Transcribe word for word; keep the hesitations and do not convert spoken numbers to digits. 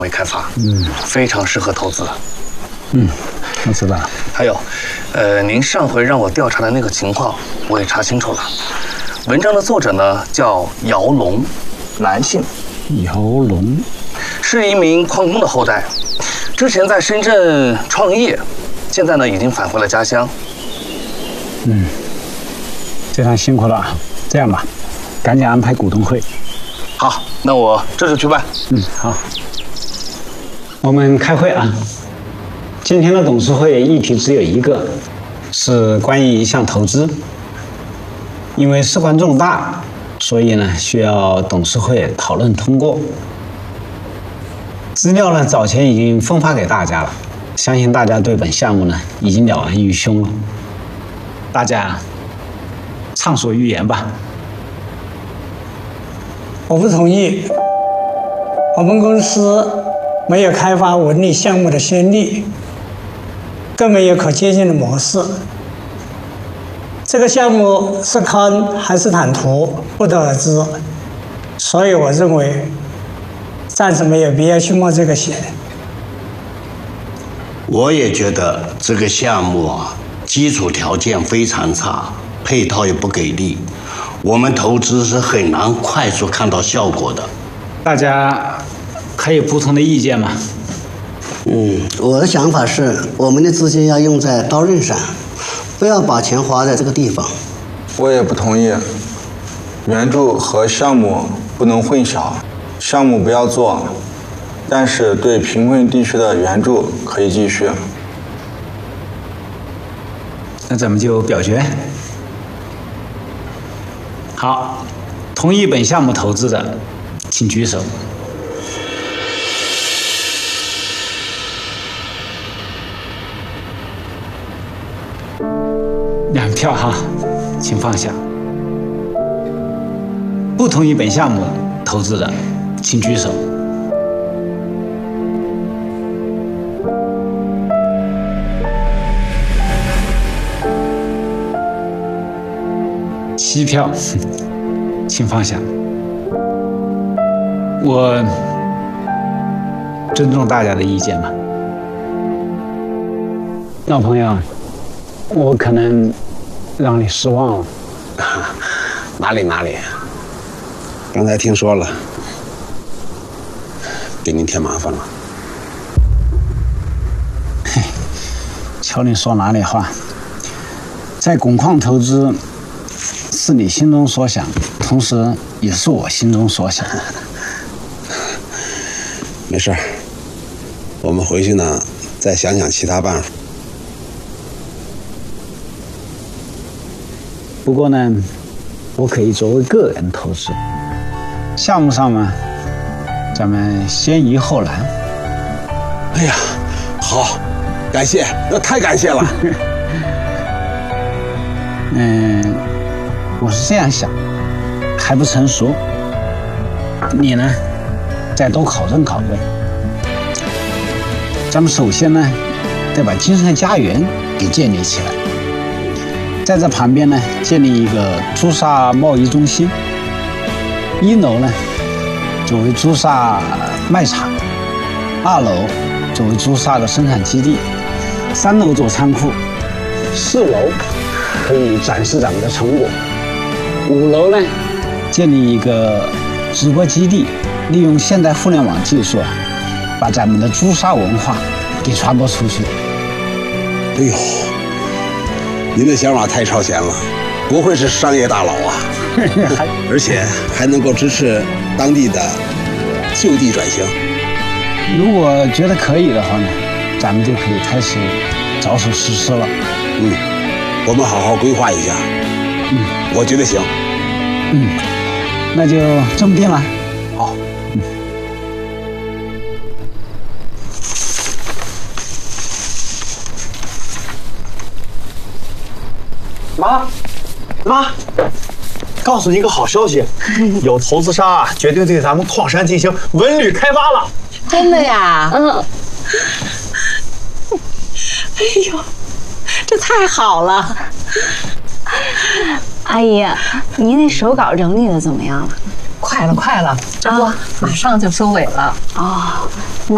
为开发，嗯，非常适合投资。 嗯，我知道。 还有，呃，您上回让我调查的那个情况，我也查清楚了。文章的作者呢叫姚龙，男性。 姚龙是一名矿工的后代，之前在深圳创业，现在呢已经返回了家乡。 嗯，非常辛苦了。这样吧，赶紧安排股东会。 好，那我这就去办。 嗯，好。我们开会啊。今天的董事会议题只有一个，是关于一项投资。因为事关重大，所以呢需要董事会讨论通过。资料呢早前已经分发给大家了，相信大家对本项目呢已经了然于胸了。大家畅所欲言吧。 我不同意。我们公司没有开发文旅项目的先例，更没有可借鉴的模式。这个项目是坑还是坦途，不得而知。所以我认为，暂时没有必要去冒这个险。 我也觉得这个项目啊，基础条件非常差，配套也不给力，我们投资是很难快速看到效果的。 大家还有不同的意见吗？ 嗯，我的想法是，我们的资金要用在刀刃上，不要把钱花在这个地方。 我也不同意，援助和项目不能混淆，项目不要做，但是对贫困地区的援助可以继续。 那咱们就表决。好，同意本项目投资的，请举手。两票哈，请放下。不同意本项目投资的，请举手。七票，请放下。我尊重大家的意见嘛。老朋友，我可能让你失望了。 哪里哪里，刚才听说了，给您添麻烦了。 嘿，瞧你说哪里话，在汞矿投资是你心中所想，同时也是我心中所想。 没事儿，我们回去呢再想想其他办法。 不过呢，我可以作为个人投资，项目上嘛，咱们先易后难。 哎呀，好，感谢，那太感谢了。 嗯，我是这样想，还不成熟，你呢，再多考证考证。咱们首先呢，得把金山家园给建立起来。在这旁边呢，建立一个朱砂贸易中心。一楼呢，作为朱砂卖场；二楼作为朱砂的生产基地；三楼做仓库；四楼可以展示咱们的成果；五楼呢，建立一个直播基地，利用现代互联网技术啊，把咱们的朱砂文化给传播出去。 哎呦！您的想法太超前了，不愧是商业大佬啊！而且还能够支持当地的就地转型。 如果觉得可以的话呢，咱们就可以开始着手实施了。 嗯，我们好好规划一下。 嗯， 我觉得行。 嗯，那就这么定了。 好。 嗯。 妈，妈，告诉你一个好消息，有投资商啊决定对咱们矿山进行文旅开发了。 真的呀？嗯。 哎呦，这太好了！ 阿姨，您那手稿整理的怎么样了？ 快了，快了，这不、啊、马上就收尾了。 哦，那。